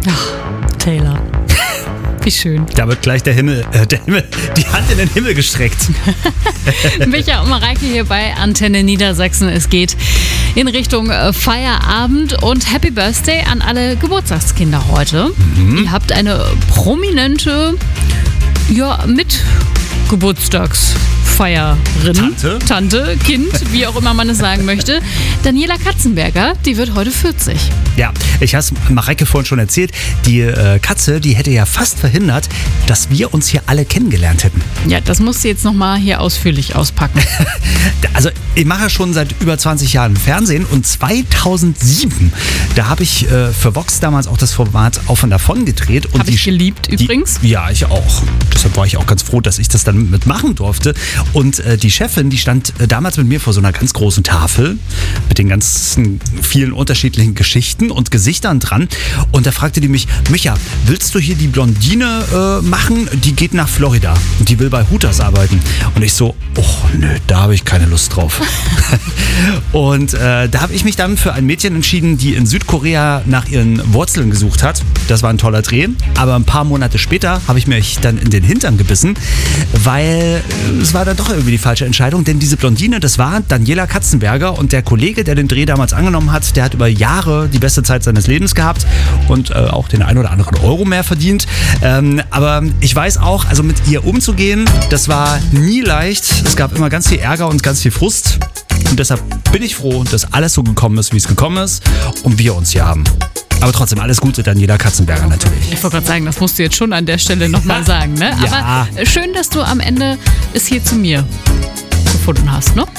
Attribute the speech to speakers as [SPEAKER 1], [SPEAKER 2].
[SPEAKER 1] Taylor. Wie schön.
[SPEAKER 2] Da wird gleich die Hand in den Himmel gestreckt.
[SPEAKER 1] Micha und Mareike hier bei Antenne Niedersachsen. Es geht in Richtung Feierabend und Happy Birthday an alle Geburtstagskinder heute. Ihr habt eine prominente Mitgeburtstagsfeierin. Tante, Kind, wie auch immer man es sagen möchte. Daniela Katzenberger, die wird heute 40.
[SPEAKER 2] Ja, ich habe es Mareike vorhin schon erzählt. Die Katze, die hätte ja fast verhindert, dass wir uns hier alle kennengelernt hätten.
[SPEAKER 1] Ja, das musst du jetzt nochmal hier ausführlich auspacken.
[SPEAKER 2] Also ich mache schon seit über 20 Jahren Fernsehen und 2007, da habe ich für Vox damals auch das Format Auf und Davon gedreht.
[SPEAKER 1] Habe ich geliebt übrigens.
[SPEAKER 2] Ja, ich auch. Deshalb war ich auch ganz froh, dass ich das dann mitmachen durfte. Und die Chefin, die stand damals mit mir vor so einer ganz großen Tafel mit den ganzen vielen unterschiedlichen Geschichten und Gesichtern dran. Und da fragte die mich, Micha, willst du hier die Blondine machen? Die geht nach Florida und die will bei Hooters arbeiten. Und ich so, nö, da habe ich keine Lust drauf. Und da habe ich mich dann für ein Mädchen entschieden, die in Südkorea nach ihren Wurzeln gesucht hat. Das war ein toller Dreh. Aber ein paar Monate später habe ich mich dann in den Hintern gebissen, weil es war dann doch irgendwie die falsche Entscheidung. Denn diese Blondine, das war Daniela Katzenberger und der Kollege, der den Dreh damals angenommen hat, der hat über Jahre die beste Zeit seines Lebens gehabt und auch den ein oder anderen Euro mehr verdient. Aber ich weiß auch, also mit ihr umzugehen, das war nie leicht. Es gab immer ganz viel Ärger und ganz viel Frust. Und deshalb bin ich froh, dass alles so gekommen ist, wie es gekommen ist und wir uns hier haben. Aber trotzdem alles Gute, Daniela Katzenberger natürlich.
[SPEAKER 1] Ich wollte gerade sagen, das musst du jetzt schon an der Stelle nochmal sagen, ne?
[SPEAKER 2] Ja.
[SPEAKER 1] Aber schön, dass du am Ende es hier zu mir gefunden hast, ne?